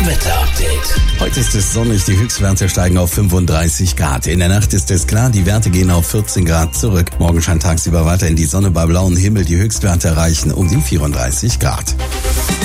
Wetter-Update. Heute ist es sonnig, die Höchstwerte steigen auf 35 Grad. In der Nacht ist es klar, die Werte gehen auf 14 Grad zurück. Morgen scheint tagsüber weiterhin die Sonne bei blauem Himmel. Die Höchstwerte erreichen um die 34 Grad.